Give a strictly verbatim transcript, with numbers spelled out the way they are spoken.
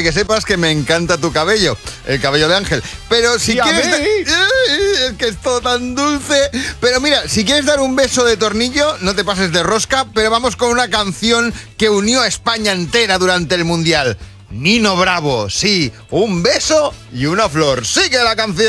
que sepas que me encanta tu cabello, el cabello de Ángel. Pero si Y a quieres... mí. Da- es que es todo tan dulce. Pero mira, si quieres dar un beso de tornillo, no te pases de rosca, pero vamos con una canción que unió a España entera durante el Mundial. Nino Bravo, sí, un beso y una flor. Sigue la canción.